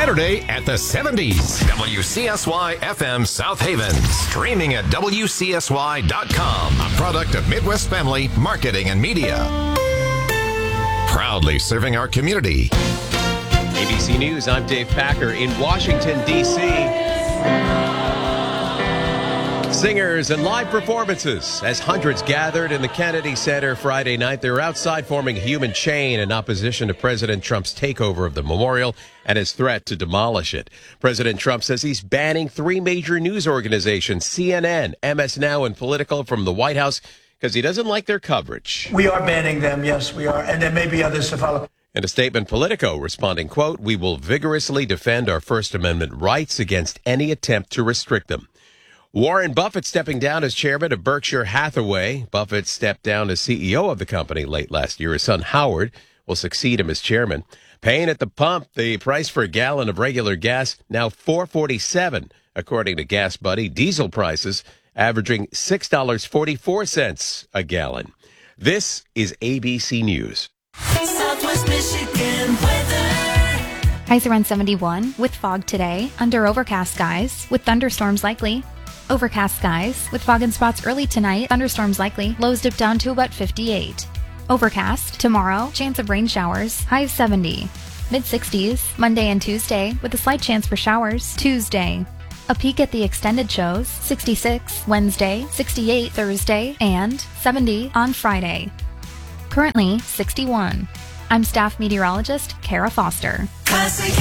Saturday at the 70s. WCSY FM South Haven. Streaming at WCSY.com. A product of Midwest Family Marketing and Media. Proudly serving our community. ABC News, I'm Dave Packer in Washington, D.C. Singers and live performances as hundreds gathered in the Kennedy Center Friday night. They were outside forming a human chain in opposition to President Trump's takeover of the memorial and his threat to demolish it. President Trump says he's banning three major news organizations, CNN, MS Now, and Politico, from the White House because he doesn't like their coverage. We are banning them, yes, we are, and there may be others to follow. In a statement, Politico responding, quote, "We will vigorously defend our First Amendment rights against any attempt to restrict them." Warren Buffett stepping down as chairman of Berkshire Hathaway. Buffett stepped down as CEO of the company late last year. His son Howard will succeed him as chairman. Pain at the pump. The price for a gallon of regular gas now $4.47, according to Gas Buddy. Diesel prices averaging $6.44 a gallon. This is ABC News. Southwest Michigan weather. Highs around 71 with fog today. Under overcast skies with thunderstorms likely. Overcast skies with fog in spots early tonight. Thunderstorms likely. Lows dip down to about 58. Overcast tomorrow. Chance of rain showers. High 70. Mid-60s Monday and Tuesday with a slight chance for showers. Tuesday. A peek at the extended shows. 66 Wednesday, 68 Thursday, and 70 on Friday. Currently 61. I'm staff meteorologist Kara Foster. Classic